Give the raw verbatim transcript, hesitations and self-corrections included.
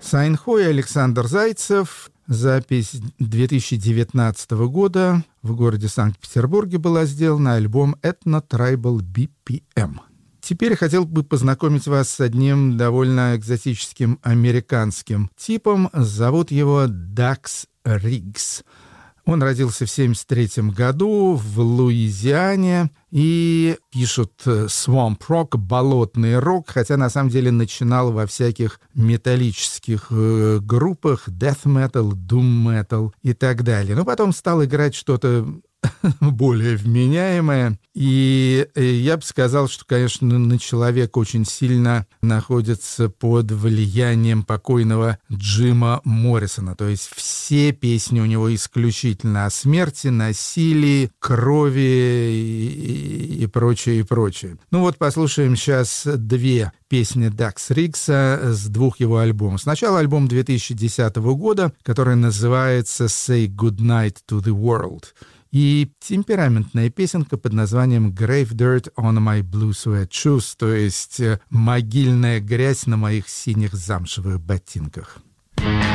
Сайнхо и Александр Зайцев. Запись две тысячи девятнадцатого года в городе Санкт-Петербурге была сделана, альбом Ethno Tribal би пи эм. Теперь я хотел бы познакомить вас с одним довольно экзотическим американским типом. Зовут его Дакс Риггс. Он родился в семьдесят третьем году в Луизиане и пишет свамп-рок, болотный рок, хотя на самом деле начинал во всяких металлических э, группах, death metal, doom metal и так далее. Но потом стал играть что-то более вменяемое. И я бы сказал, что, конечно, человек очень сильно находится под влиянием покойного Джима Моррисона. То есть все песни у него исключительно о смерти, насилии, крови и, и прочее, и прочее. Ну вот послушаем сейчас две песни Дакса Риггса с двух его альбомов. Сначала альбом две тысячи десятого года, который называется «Say Goodnight to the World». И темпераментная песенка под названием «Grave Dirt on My Blue Suede Shoes», то есть «Могильная грязь на моих синих замшевых ботинках».